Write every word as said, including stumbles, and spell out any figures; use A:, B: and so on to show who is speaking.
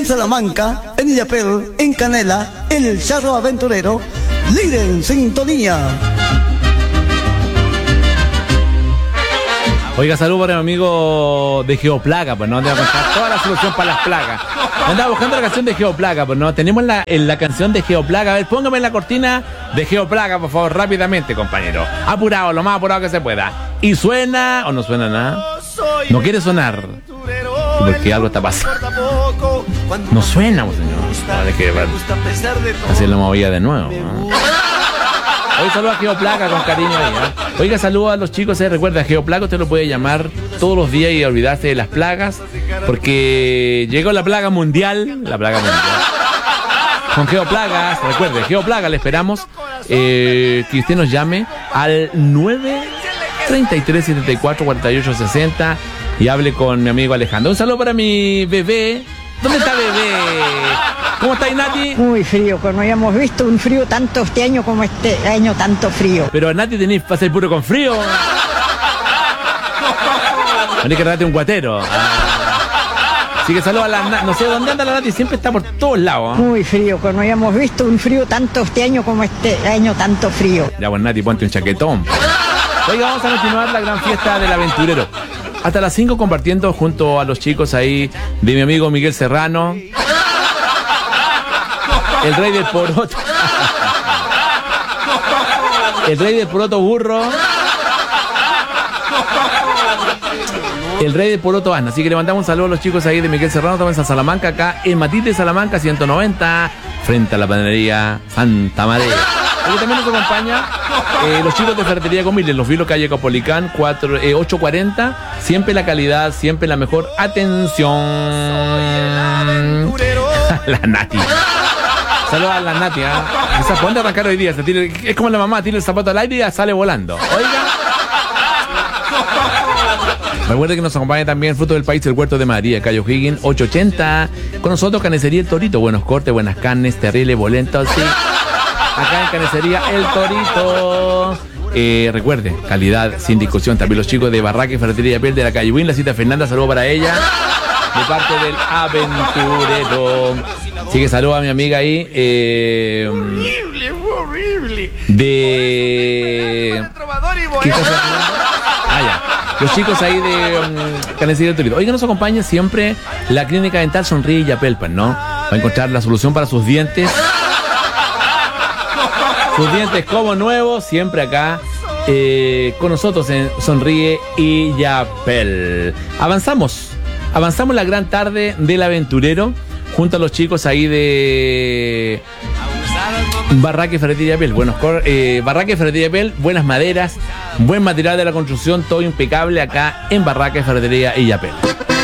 A: Salamanca, en Illapel, en Canela, el Charro Aventurero, líder en sintonía.
B: Oiga, saludos para mi amigo de Geoplaga, pues no, te voy a contar toda la solución para las plagas. Andaba buscando la canción de Geoplaga, pues no, tenemos la, en la canción de Geoplaga. A ver, póngame la cortina de Geoplaga, por favor, rápidamente, compañero. Apurado, lo más apurado que se pueda. Y suena, o no suena nada. No quiere sonar, porque algo está pasando. No suena, pues, señor. Vale, que así lo movía de nuevo, ¿no? Hoy saluda a Geoplaga con cariño ahí, ¿eh? Oiga, saluda a los chicos, ¿eh? Recuerda, Geoplaga usted lo puede llamar todos los días y olvidarse de las plagas, porque llegó la plaga mundial, la plaga mundial. Con Geoplagas, recuerde, Geoplaga, le esperamos eh, que usted nos llame al nueve treinta y tres setenta y cuatro cuarenta y ocho sesenta y hable con mi amigo Alejandro. Un saludo para mi bebé. ¿Dónde está bebé? ¿Cómo está, Nati?
C: Muy frío, que no habíamos visto un frío tanto este año como este año tanto frío.
B: Pero Nati tenés para ser puro con frío. Tenés que darte un guatero. Ah. Así que saludos a la, no sé dónde anda la Nati, siempre está por todos lados, ¿eh?
C: Muy frío, que no habíamos visto un frío tanto este año como este año tanto frío.
B: Ya, pues Nati, ponte un chaquetón. Oiga, vamos a continuar la gran fiesta del aventurero. Hasta las cinco compartiendo junto a los chicos ahí de mi amigo Miguel Serrano. El rey del poroto. El rey del poroto burro. El rey del poroto Ana. Así que le mandamos un saludo a los chicos ahí de Miguel Serrano, también en Salamanca, acá en Matite, Salamanca, ciento noventa, frente a la panadería Santa María. Y también nos acompaña eh, los chicos de Ferretería Comile, los Vilos calle Copolicán, eh, ocho cuarenta. Siempre la calidad, siempre la mejor atención. La Nati. Saludos a la Nati, ¿eh? Esa ponte a arrancar hoy día. Se tira, es como la mamá, tira el zapato al aire y ya sale volando. Oiga. Recuerde que nos acompaña también Fruto del País, el Huerto de María, calle O'Higgins, ocho ochenta. Con nosotros, Carnicería El Torito. Buenos cortes, buenas carnes, terribles, bolentos, sí. Acá en Carnicería El Torito. Eh, recuerde, calidad sin discusión. También los chicos de Barraca y Ferretería de Piel de la calle Win, la cita Fernanda, saludo para ella. De parte del aventurero. Así que saludo a mi amiga ahí. Eh, horrible, horrible. De. ¿Qué estás haciendo? Ah, ya. Los chicos ahí de um, Carnicería El Torito. Oiga, nos acompaña siempre la clínica dental Sonríe Yapelpan, ¿no? Va a encontrar la solución para sus dientes. Sus dientes como nuevos, siempre acá eh, con nosotros en Sonríe y Yapel. Avanzamos, avanzamos la gran tarde del aventurero junto a los chicos ahí de Barraca y Ferretería Yapel. Buenos eh, Barraca y Ferretería Yapel, buenas maderas, buen material de la construcción, todo impecable acá en Barraca y Ferretería y Yapel.